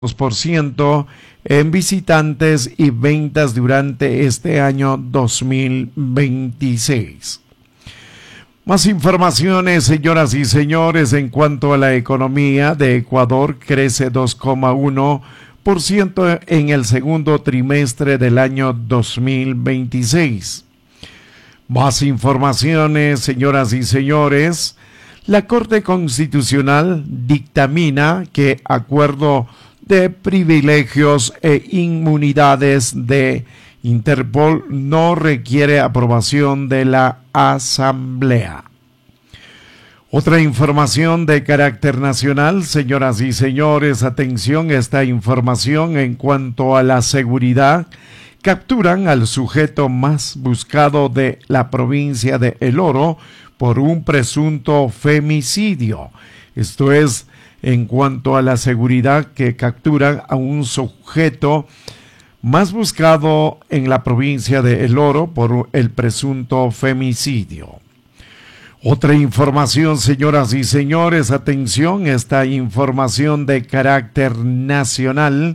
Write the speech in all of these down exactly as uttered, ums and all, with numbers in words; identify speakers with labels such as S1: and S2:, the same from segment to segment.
S1: por ciento en visitantes y ventas durante este año dos mil veintiséis. Más informaciones, señoras y señores, en cuanto a la economía de Ecuador, crece dos coma uno por ciento en el segundo trimestre del año dos mil veintiséis. Más informaciones, señoras y señores, la Corte Constitucional dictamina que acuerdo de privilegios e inmunidades de Interpol no requiere aprobación de la Asamblea. Otra información de carácter nacional, señoras y señores, atención, esta información en cuanto a la seguridad. Capturan al sujeto más buscado de la provincia de El Oro por un presunto femicidio. Esto es en cuanto a la seguridad, que capturan a un sujeto más buscado en la provincia de El Oro por el presunto femicidio. Otra información, señoras y señores, atención, esta información de carácter nacional.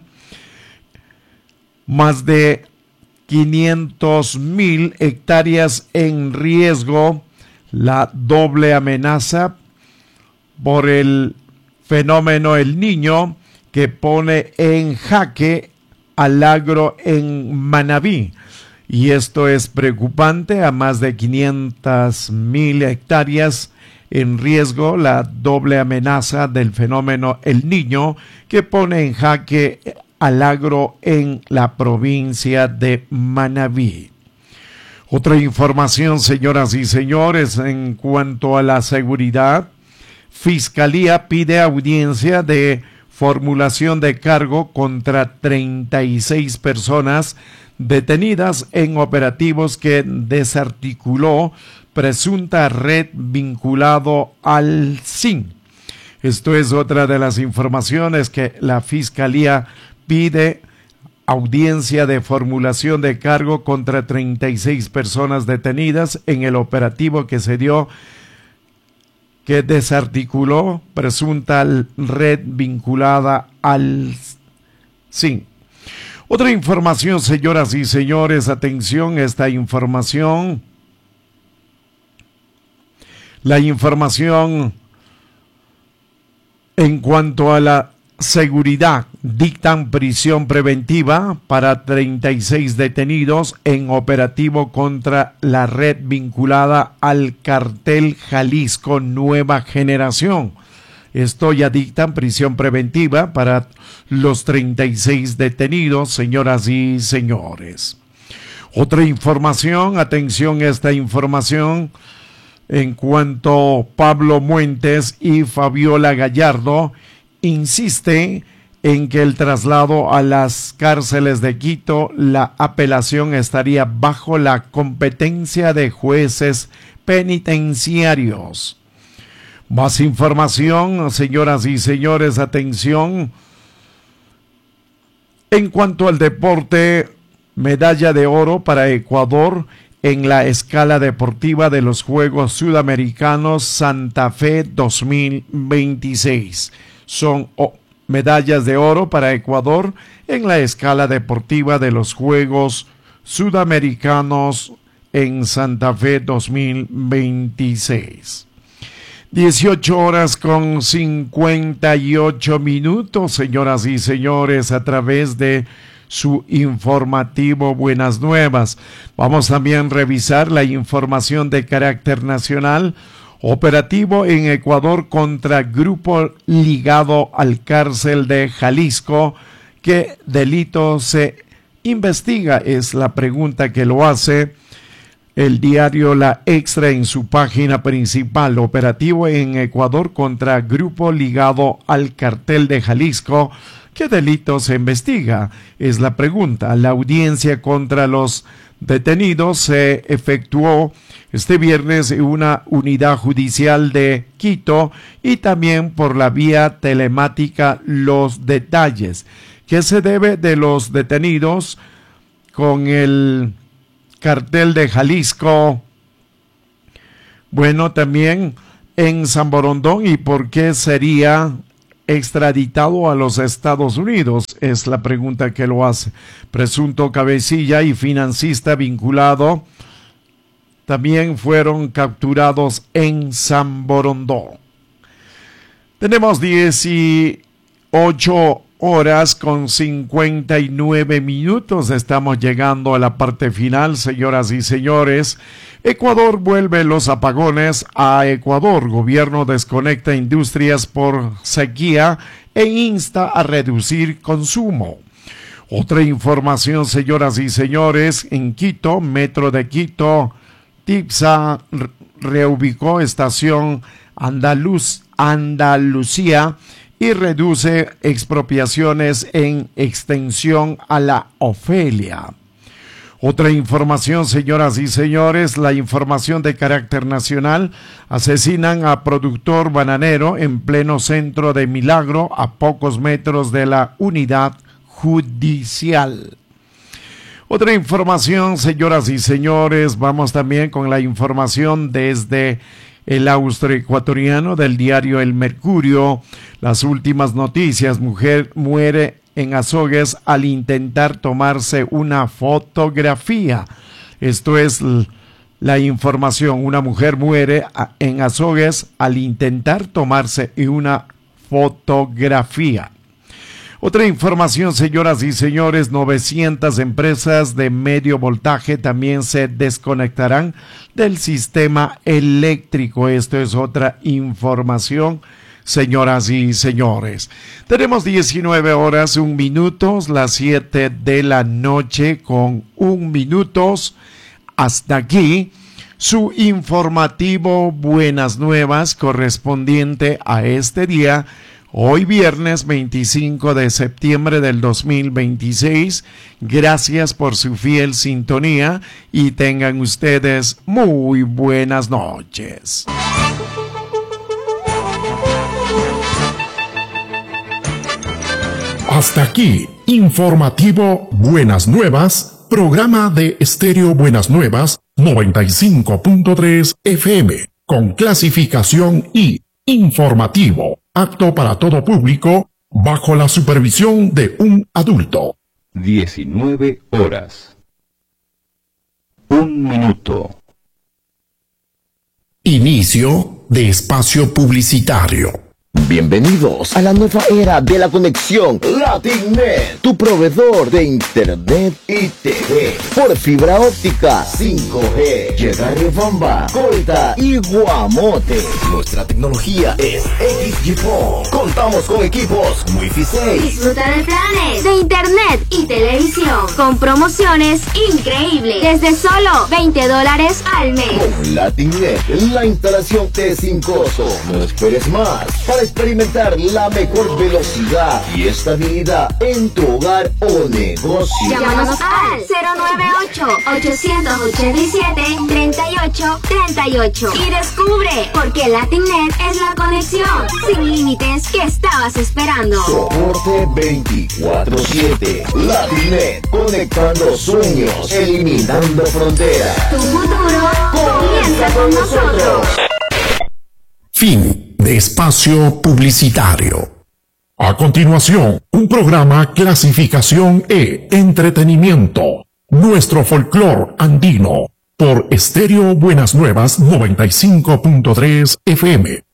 S1: Más de quinientos mil hectáreas en riesgo, la doble amenaza por el fenómeno El Niño que pone en jaque al agro en Manabí. Y esto es preocupante, a más de quinientas mil hectáreas en riesgo, la doble amenaza del fenómeno El Niño que pone en jaque al agro en la provincia de Manabí. Otra información, señoras y señores, en cuanto a la seguridad, Fiscalía pide audiencia de formulación de cargo contra treinta y seis personas detenidas en operativos que desarticuló presunta red vinculado al S I N. Esto es otra de las informaciones, que la Fiscalía pide audiencia de formulación de cargo contra treinta y seis personas detenidas en el operativo que se dio, que desarticuló presunta red vinculada al S I N. Otra información, señoras y señores, atención, esta información, la información en cuanto a la seguridad, dictan prisión preventiva para treinta y seis detenidos en operativo contra la red vinculada al cartel Jalisco Nueva Generación. Esto ya dictan prisión preventiva para los treinta y seis detenidos, señoras y señores. Otra información, atención a esta información, en cuanto a Pablo Muentes y Fabiola Gallardo insiste en que el traslado a las cárceles de Quito, la apelación estaría bajo la competencia de jueces penitenciarios. Más información, señoras y señores, atención. En cuanto al deporte, medalla de oro para Ecuador en la escala deportiva de los Juegos Sudamericanos Santa Fe dos mil veintiséis. Son oh, medallas de oro para Ecuador en la escala deportiva de los Juegos Sudamericanos en Santa Fe dos mil veintiséis. dieciocho horas con cincuenta y ocho minutos, señoras y señores, a través de su informativo Buenas Nuevas. Vamos también a revisar la información de carácter nacional. Operativo en Ecuador contra grupo ligado al cárcel de Jalisco. ¿Qué delito se investiga? Es la pregunta que lo hace el diario La Extra en su página principal. Operativo en Ecuador contra grupo ligado al cartel de Jalisco. ¿Qué delito se investiga? Es la pregunta. La audiencia contra los detenidos se efectuó este viernes en una unidad judicial de Quito y también por la vía telemática. Los detalles que se debe de los detenidos con el cartel de Jalisco. Bueno, también en San Borondón, y por qué sería extraditado a los Estados Unidos? Es la pregunta que lo hace. Presunto cabecilla y financista vinculado también fueron capturados en San Borondón. Tenemos dieciocho horas con cincuenta y nueve minutos. Estamos llegando a la parte final, señoras y señores. Ecuador vuelve los apagones a Ecuador. Gobierno desconecta industrias por sequía e insta a reducir consumo. Otra información, señoras y señores, en Quito, Metro de Quito, TIPSA reubicó estación Andaluz, Andalucía y reduce expropiaciones en extensión a la Ofelia. Otra información, señoras y señores, la información de carácter nacional: asesinan a productor bananero en pleno centro de Milagro, a pocos metros de la unidad judicial. Otra información, señoras y señores, vamos también con la información desde el austroecuatoriano del diario El Mercurio. Las últimas noticias: mujer muere en Azogues al intentar tomarse una fotografía. Esto es la información. Una mujer muere en Azogues al intentar tomarse una fotografía. Otra información, señoras y señores: novecientas empresas de medio voltaje también se desconectarán del sistema eléctrico. Esto es otra información, señoras y señores. Tenemos diecinueve horas, un minuto, las siete de la noche con un minutos. Hasta aquí su informativo Buenas Nuevas correspondiente a este día. Hoy viernes veinticinco de septiembre del dos mil veintiséis. Gracias por su fiel sintonía y tengan ustedes muy buenas noches.
S2: Hasta aquí, informativo Buenas Nuevas, programa de Estéreo Buenas Nuevas noventa y cinco punto tres F M, con clasificación I, informativo, apto para todo público, bajo la supervisión de un adulto.
S3: diecinueve horas. Un minuto.
S2: Inicio de espacio publicitario.
S4: Bienvenidos a la nueva era de la conexión LatinNet, tu proveedor de internet y T V por fibra óptica cinco G. Llega Riobamba, Colta y Guamote. Nuestra tecnología es X G P O N. Contamos con equipos Wi-Fi seis.
S5: Disfruta de planes de internet y televisión con promociones increíbles desde solo veinte dólares al mes.
S4: Con LatinNet, la instalación es sin costo. No esperes más para experimentar la mejor velocidad y estabilidad en tu hogar o negocio.
S5: Llámanos al cero nueve ocho, ocho ocho siete, tres ocho tres ocho y descubre por qué LatinNet es la conexión sin límites que estabas esperando.
S4: Soporte veinticuatro siete. LatinNet, conectando sueños, eliminando fronteras.
S5: Tu futuro comienza con nosotros.
S2: Fin de espacio publicitario. A continuación, un programa clasificación E, entretenimiento, nuestro folclor andino, por Estéreo Buenas Nuevas noventa y cinco punto tres F M.